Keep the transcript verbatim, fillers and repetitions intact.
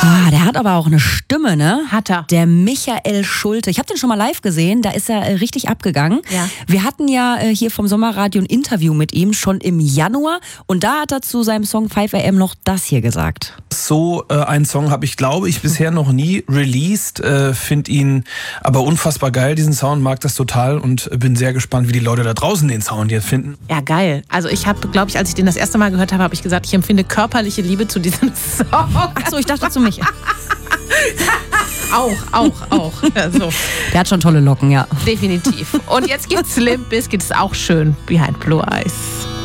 Ah, der hat aber auch eine Stimme, ne? Hat er. Der Michael Schulte. Ich habe den schon mal live gesehen, da ist er äh, richtig abgegangen. Ja. Wir hatten ja äh, hier vom Sommerradio ein Interview mit ihm schon im Januar und da hat er zu seinem Song fünf A M noch das hier gesagt. So äh, einen Song habe ich, glaube ich, bisher noch nie released. Äh, Finde ihn aber unfassbar geil, diesen Sound, mag das total und bin sehr gespannt, wie die Leute da draußen den Sound jetzt finden. Ja, geil. Also ich habe, glaube ich, als ich den das erste Mal gehört habe, habe ich gesagt, ich empfinde körperliche Liebe zu diesem Song. Achso, ich dachte zu mich. Auch, auch, auch. Ja, so. Der hat schon tolle Locken, ja. Definitiv. Und jetzt gibt's Limp Bizkit, ist auch schön, Behind Blue Eyes.